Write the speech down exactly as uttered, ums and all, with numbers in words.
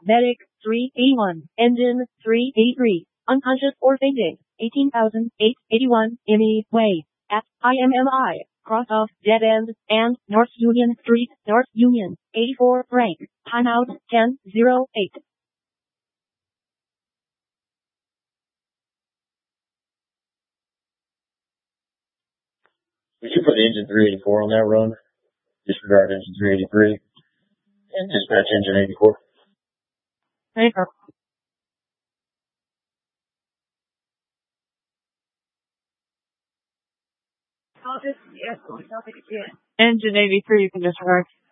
Medic three eighty-one. Engine three eighty-three. Unconscious or fainting. eighteen thousand eight hundred eighty-one. Emmy Way. At I M M I. Cross of Dead End and North Union Street, North Union. eighty-four rank. Timeout ten oh eight. Would you put engine three eighty-four on that run? Disregard engine three eighty-three. And dispatch engine eighty-four. Paper. Engine eighty-three, you can disregard.